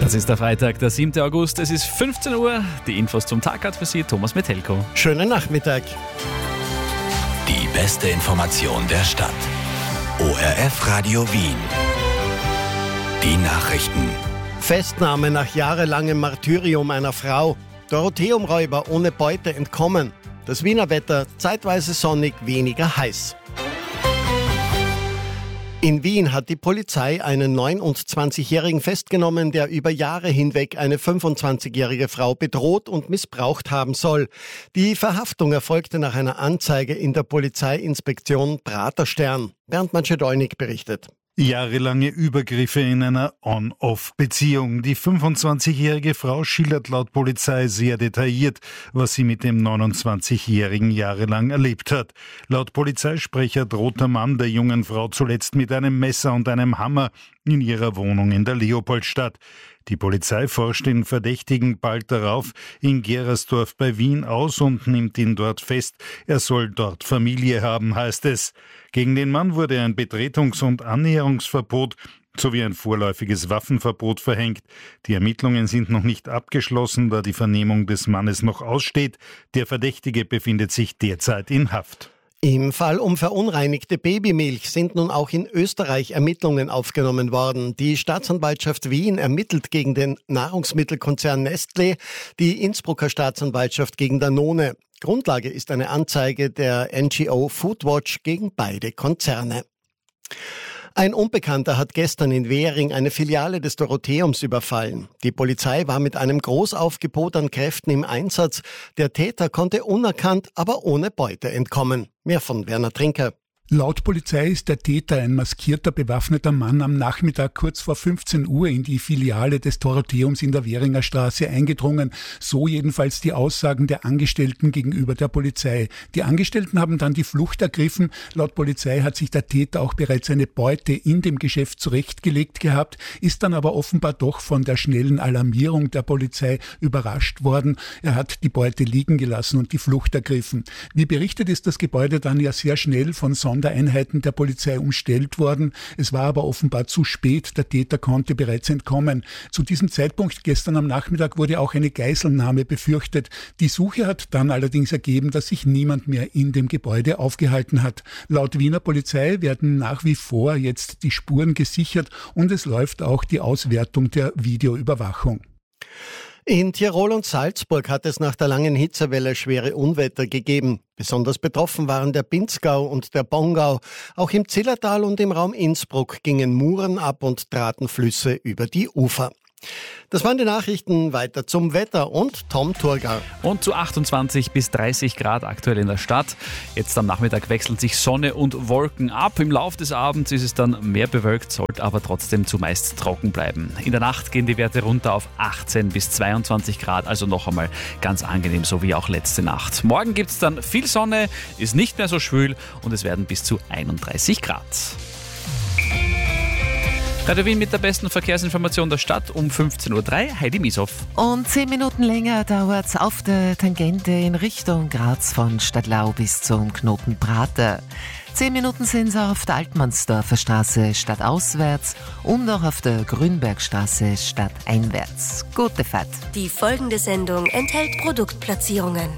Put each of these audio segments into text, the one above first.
Das ist der Freitag, der 7. August. Es ist 15 Uhr. Die Infos zum Tag hat für Sie Thomas Metelko. Schönen Nachmittag. Die beste Information der Stadt. ORF Radio Wien. Die Nachrichten. Festnahme nach jahrelangem Martyrium einer Frau. Dorotheumräuber ohne Beute entkommen. Das Wiener Wetter zeitweise sonnig, weniger heiß. In Wien hat die Polizei einen 29-Jährigen festgenommen, der über Jahre hinweg eine 25-jährige Frau bedroht und missbraucht haben soll. Die Verhaftung erfolgte nach einer Anzeige in der Polizeiinspektion Praterstern. Bernd Manschedolnik berichtet. Jahrelange Übergriffe in einer On-Off-Beziehung. Die 25-jährige Frau schildert laut Polizei sehr detailliert, was sie mit dem 29-jährigen jahrelang erlebt hat. Laut Polizeisprecher droht der Mann der jungen Frau zuletzt mit einem Messer und einem Hammer in ihrer Wohnung in der Leopoldstadt. Die Polizei forscht den Verdächtigen bald darauf in Gerersdorf bei Wien aus und nimmt ihn dort fest. Er soll dort Familie haben, heißt es. Gegen den Mann wurde ein Betretungs- und Annäherungsverbot sowie ein vorläufiges Waffenverbot verhängt. Die Ermittlungen sind noch nicht abgeschlossen, da die Vernehmung des Mannes noch aussteht. Der Verdächtige befindet sich derzeit in Haft. Im Fall um verunreinigte Babymilch sind nun auch in Österreich Ermittlungen aufgenommen worden. Die Staatsanwaltschaft Wien ermittelt gegen den Nahrungsmittelkonzern Nestlé, die Innsbrucker Staatsanwaltschaft gegen Danone. Grundlage ist eine Anzeige der NGO Foodwatch gegen beide Konzerne. Ein Unbekannter hat gestern in Währing eine Filiale des Dorotheums überfallen. Die Polizei war mit einem Großaufgebot an Kräften im Einsatz. Der Täter konnte unerkannt, aber ohne Beute entkommen. Mehr von Werner Trinker. Laut Polizei ist der Täter ein maskierter, bewaffneter Mann am Nachmittag kurz vor 15 Uhr in die Filiale des Dorotheums in der Währinger Straße eingedrungen. So jedenfalls die Aussagen der Angestellten gegenüber der Polizei. Die Angestellten haben dann die Flucht ergriffen. Laut Polizei hat sich der Täter auch bereits eine Beute in dem Geschäft zurechtgelegt gehabt, ist dann aber offenbar doch von der schnellen Alarmierung der Polizei überrascht worden. Er hat die Beute liegen gelassen und die Flucht ergriffen. Wie berichtet, ist das Gebäude dann ja sehr schnell von Sondereinheiten der Polizei umstellt worden. Es war aber offenbar zu spät. Der Täter konnte bereits entkommen. Zu diesem Zeitpunkt gestern am Nachmittag wurde auch eine Geiselnahme befürchtet. Die Suche hat dann allerdings ergeben, dass sich niemand mehr in dem Gebäude aufgehalten hat. Laut Wiener Polizei werden nach wie vor jetzt die Spuren gesichert und es läuft auch die Auswertung der Videoüberwachung. In Tirol und Salzburg hat es nach der langen Hitzewelle schwere Unwetter gegeben. Besonders betroffen waren der Pinzgau und der Bongau. Auch im Zillertal und im Raum Innsbruck gingen Muren ab und traten Flüsse über die Ufer. Das waren die Nachrichten. Weiter zum Wetter und Tom Turgal. Und zu 28 bis 30 Grad aktuell in der Stadt. Jetzt am Nachmittag wechseln sich Sonne und Wolken ab. Im Laufe des Abends ist es dann mehr bewölkt, sollte aber trotzdem zumeist trocken bleiben. In der Nacht gehen die Werte runter auf 18 bis 22 Grad, also noch einmal ganz angenehm, so wie auch letzte Nacht. Morgen gibt es dann viel Sonne, ist nicht mehr so schwül und es werden bis zu 31 Grad. Radio Wien mit der besten Verkehrsinformation der Stadt um 15.03 Uhr. Heidi Mieshoff. Und 10 Minuten länger dauert es auf der Tangente in Richtung Graz von Stadtlau bis zum Knoten Prater. 10 Minuten sind es auf der Altmannsdorfer Straße stadtauswärts und auch auf der Grünbergstraße stadteinwärts. Gute Fahrt. Die folgende Sendung enthält Produktplatzierungen.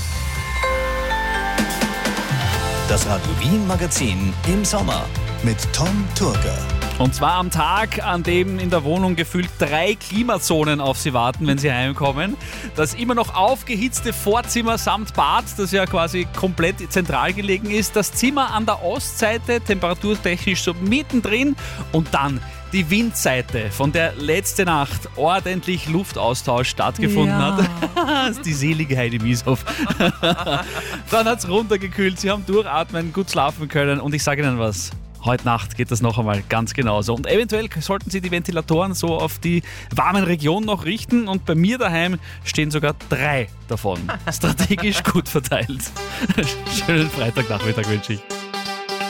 Das Radio Wien Magazin im Sommer mit Tom Turger. Und zwar am Tag, an dem in der Wohnung gefühlt 3 Klimazonen auf Sie warten, wenn Sie heimkommen. Das immer noch aufgehitzte Vorzimmer samt Bad, das ja quasi komplett zentral gelegen ist. Das Zimmer an der Ostseite, temperaturtechnisch so mittendrin. Und dann die Windseite, von der letzte Nacht ordentlich Luftaustausch stattgefunden hat. Das ist die selige Heidi Mieshoff. Dann hat es runtergekühlt, Sie haben durchatmen, gut schlafen können. Und ich sage Ihnen was. Heute Nacht geht das noch einmal ganz genauso. Und eventuell sollten Sie die Ventilatoren so auf die warmen Regionen noch richten. Und bei mir daheim stehen sogar 3 davon. Strategisch gut verteilt. Schönen Freitagnachmittag wünsche ich.